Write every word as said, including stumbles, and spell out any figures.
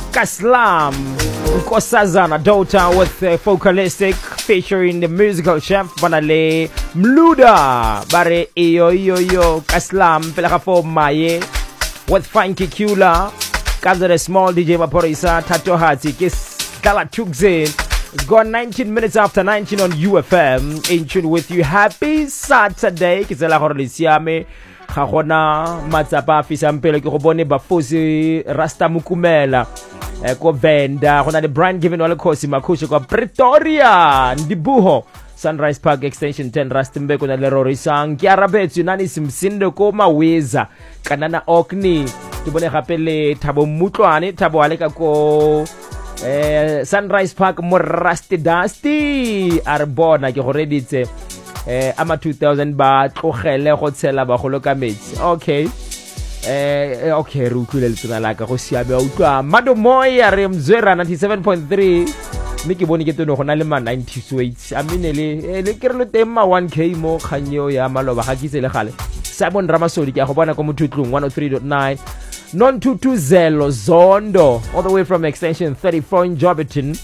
Kaslam Nkosazana Daughter with uh, Focalistic featuring the musical chef Banale Mluda Bare iyo iyo yo Kaslam Pelaka for Maye with Frankie Kula Kazare Small D J Maporisa Tato Hati Kiss Kala Tukzin. It's gone nineteen minutes after nineteen on U F M. In tune with you. Happy Saturday. Kisela Horlisiame. Khagona matsapa fisa mpele ke go bone bafosi Rasta Mukumela e ko venda gona le brand given all khosi makhushe kwa Pretoria Ndibuho Sunrise Park Extension ten Rustenburg na le Rorisang ke arabetsu nani simsinde ko maweza kanana okni ke bone gape le Thabo Mutlwane Thabo aleka ko eh Sunrise Park mo Rusty Dusty arbona ke go reditse eh ama two thousand ba tlogele go tshela ba go loka metsi. Okay eh okay re utlwile le tsena la ka go siabe a utlwa Mado Moya re mzwera ninety-seven point three mme ke bone ke tone go na le ma ninety weights a minele le ke re lo teng ma one K mo khanyo ya maloba ga kitse le gale Simon Ramasodi ke a go bona ko mothutlong one oh three point nine non two two zero Zondo all the way from extension thirty-four in Joburton.